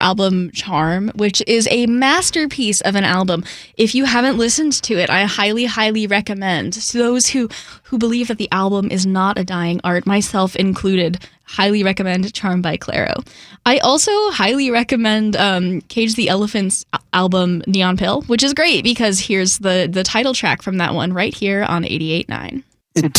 album Charm, which is a masterpiece of an album. If you haven't listened to it, I highly, highly recommend. To those who believe that the album is not a dying art, myself included, highly recommend Charm by Clairo. I also highly recommend Cage the Elephant's album Neon Pill, which is great because here's the title track from that one right here on 88.9.